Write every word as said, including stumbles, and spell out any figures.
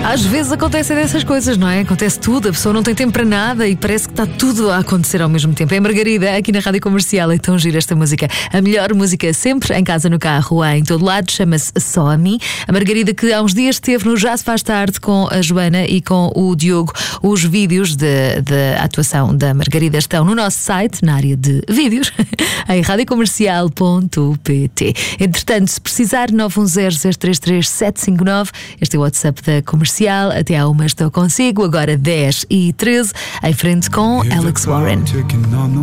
Às vezes acontecem dessas coisas, não é? Acontece tudo, a pessoa não tem tempo para nada e parece que está tudo a acontecer ao mesmo tempo. É a Margarida, aqui na Rádio Comercial, então gira esta música. A melhor música sempre, em casa, no carro, em todo lado, chama-se Só a Mim. A Margarida que há uns dias esteve no Já Se Faz Tarde com a Joana e com o Diogo. Os vídeos da atuação da Margarida estão no nosso site, na área de vídeos, em rádio comercial ponto pt. Entretanto, se precisar, nove um zero, zero três três, sete cinco nove, este é o WhatsApp da Comercial. Até à uma estou consigo, agora dez e treze, em frente com Alex Warren.